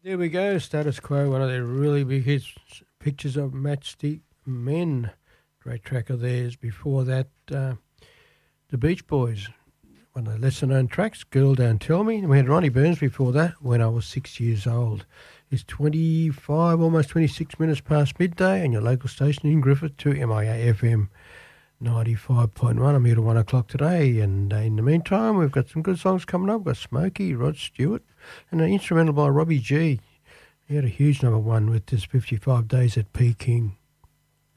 There we go, Status Quo, one of their really big hits, Pictures of Matchstick Men. Great track of theirs. Before that, the Beach Boys, one of the lesser-known tracks, Girl Don't Tell Me. And we had Ronnie Burns before that, When I Was 6 Years Old. It's 25, almost 26 minutes past midday, and your local station in Griffith to MIA FM 95.1. I'm here till 1 o'clock today, and in the meantime, we've got some good songs coming up. We've got Smokey, Rod Stewart, and an instrumental by Robbie G. He had a huge number one with this 55 Days at Peking.